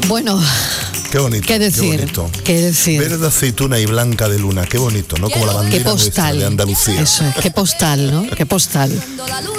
Bueno, Qué bonito. ¿qué decir? Qué bonito. ¿Qué decir? Verde aceituna y blanca de luna. Qué bonito, ¿no? Como la Qué bandera nuestra postal. de Andalucía. Eso es, qué postal, ¿no? Qué postal.